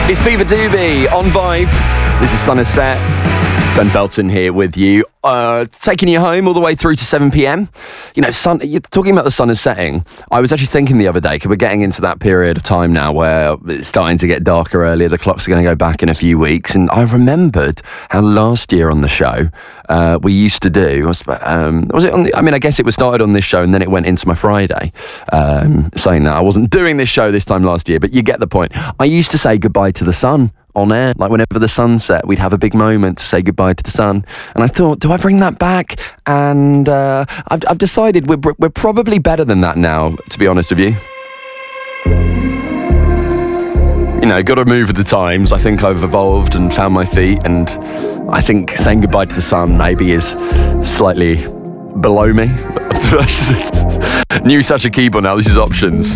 It's Beaver Doobie on Vibe. This is Sun Is Set. It's Ben Felton here with you, taking you home all the way through to 7 p.m. You know, you're talking about the sun is setting. I was actually thinking the other day, because we're getting into that period of time now where it's starting to get darker earlier. The clocks are going to go back in a few weeks. And I remembered how last year on the show, we used to do, was it on the, I guess it was started on this show and then it went into my Friday, saying that I wasn't doing this show this time last year, but you get the point. I used to say goodbye to the sun on air, like whenever the sun set, we'd have a big moment to say goodbye to the sun. And I thought, do I bring that back? And I've decided we're probably better than that now, to be honest with you. You know, got to move with the times. I think I've evolved and found my feet, and I think saying goodbye to the sun maybe is slightly below me. New Such a Keyboard now. This is Options.